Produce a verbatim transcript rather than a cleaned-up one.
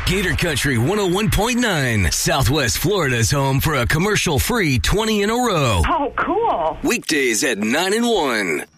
Gator Country one oh one point nine, Southwest Florida's home for a commercial-free twenty in a row. Oh, cool. Weekdays at nine and one.